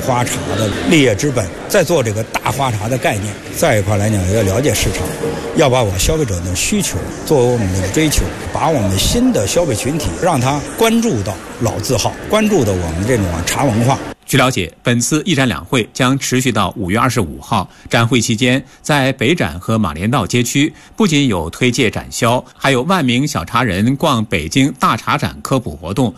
花茶的立业之本，再做这个大花茶的概念。再一块来讲，要了解市场，要把我消费者的需求作为我们的追求，把我们新的消费群体让他关注到老字号，关注到我们这种茶文化。 据了解，本次一展两会将持续到5月25号。展会期间，在北展和马连道街区，不仅有推介展销，还有万名小茶人逛北京大茶展科普活动，